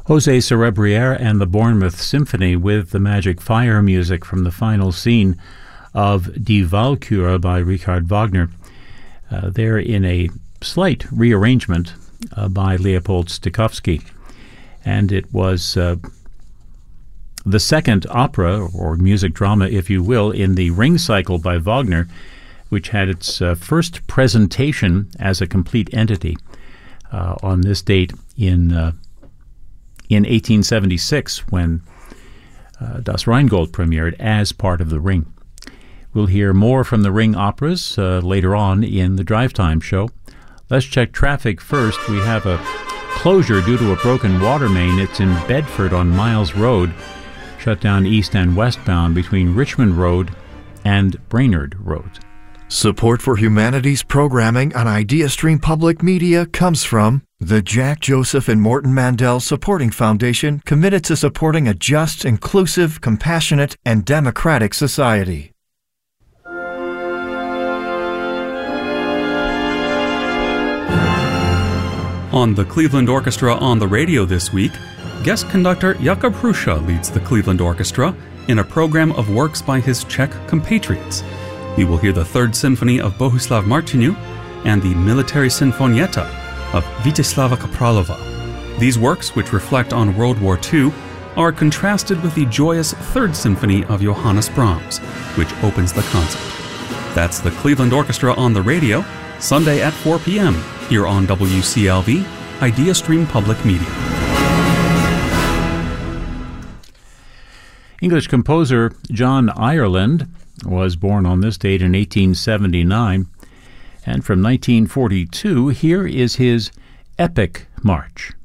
José Cerebriere and the Bournemouth Symphony with the Magic Fire music from the final scene of Die Walküre by Richard Wagner. They're in a slight rearrangement by Leopold Stokowski. And it was the second opera, or music drama, if you will, in the Ring Cycle by Wagner, which had its first presentation as a complete entity on this date in 1876, when Das Rheingold premiered as part of the Ring. We'll hear more from the Ring operas later on in the Drive Time show. Let's check traffic first. We have a closure due to a broken water main. It's in Bedford on Miles Road, shut down east and westbound between Richmond Road and Brainerd Road. Support for humanities programming on IdeaStream Public Media comes from the Jack Joseph and Morton Mandel Supporting Foundation, committed to supporting a just, inclusive, compassionate, and democratic society. On the Cleveland Orchestra on the Radio this week, guest conductor Jakub Hrusha leads the Cleveland Orchestra in a program of works by his Czech compatriots. We will hear the Third Symphony of Bohuslav Martinu and the Military Sinfonietta of Vítězslava Kapralova. These works, which reflect on World War II, are contrasted with the joyous Third Symphony of Johannes Brahms, which opens the concert. That's the Cleveland Orchestra on the Radio, Sunday at 4 p.m. here on WCLV, IdeaStream Public Media. English composer John Ireland was born on this date in 1879, and from 1942, here is his Epic March.